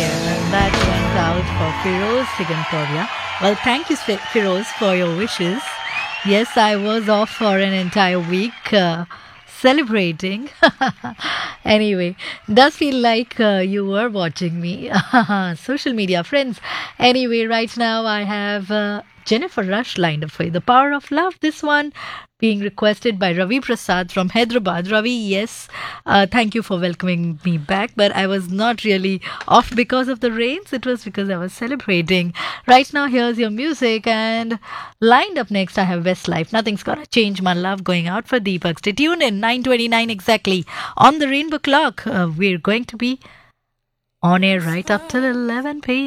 And that went out for Firoz Sigantoria. Well, thank you, Firoz, for your wishes. Yes, I was off for an entire week celebrating. Anyway, does feel like you were watching me. Social media friends. Anyway, right now I have Jennifer Rush lined up for you. The Power of Love. This one being requested by Ravi Prasad from Hyderabad. Ravi, yes, thank you for welcoming me back. But I was not really off because of the rains. It was because I was celebrating. Right now, here's your music. And lined up next, I have Westlife. Nothing's Gonna Change My Love going out for Deepak. Stay tuned in 9:29 exactly on the Rainbow Clock. We're going to be on air right up till 11 p.m.